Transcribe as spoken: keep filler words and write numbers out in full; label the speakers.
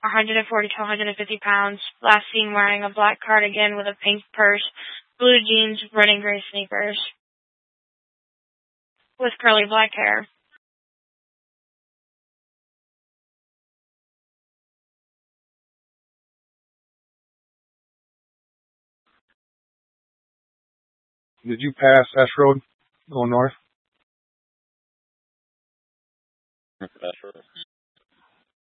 Speaker 1: one hundred forty to one hundred fifty pounds. Last seen wearing a black cardigan with a pink purse, blue jeans, red and gray sneakers. With curly black hair.
Speaker 2: Did you pass S Road going north?
Speaker 3: That's right.